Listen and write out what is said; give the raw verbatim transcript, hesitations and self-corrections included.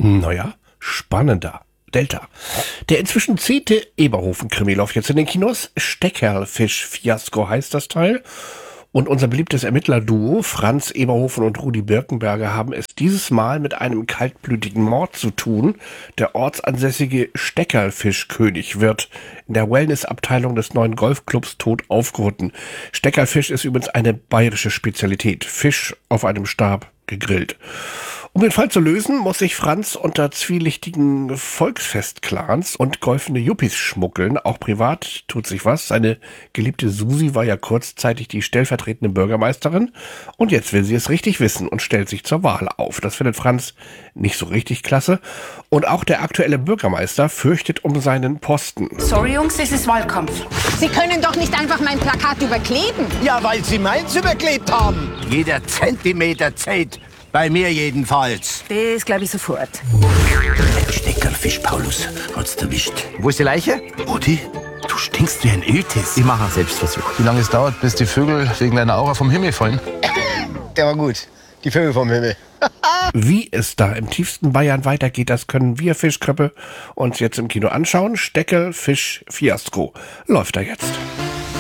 Naja, spannender. Delta. Der inzwischen zehnte Eberhofen-Krimi läuft jetzt in den Kinos. Steckerlfisch-Fiasko heißt das Teil. Und unser beliebtes Ermittlerduo Franz Eberhofen und Rudi Birkenberger haben es dieses Mal mit einem kaltblütigen Mord zu tun. Der ortsansässige Steckerlfischkönig wird in der Wellnessabteilung des neuen Golfclubs tot aufgefunden. Steckerlfisch ist übrigens eine bayerische Spezialität. Fisch auf einem Stab gegrillt. Um den Fall zu lösen, muss sich Franz unter zwielichtigen Volksfestclans und golfende Yuppies schmuggeln. Auch privat tut sich was. Seine geliebte Susi war ja kurzzeitig die stellvertretende Bürgermeisterin. Und jetzt will sie es richtig wissen und stellt sich zur Wahl auf. Das findet Franz nicht so richtig klasse. Und auch der aktuelle Bürgermeister fürchtet um seinen Posten. Sorry, Jungs, es ist Wahlkampf. Sie können doch nicht einfach mein Plakat überkleben. Ja, weil Sie meins überklebt haben. Jeder Zentimeter zählt. Bei mir jedenfalls. Das glaube ich sofort. Steckerlfisch, Paulus. Hat's erwischt. Wo ist die Leiche? Rudi, du stinkst wie ein Iltis. Ich mache einen Selbstversuch. Wie lange es dauert, bis die Vögel wegen deiner Aura vom Himmel fallen? Der war gut. Die Vögel vom Himmel. Wie es da im tiefsten Bayern weitergeht, das können wir Fischköppe uns jetzt im Kino anschauen. Steckerlfisch-Fiasko läuft da jetzt.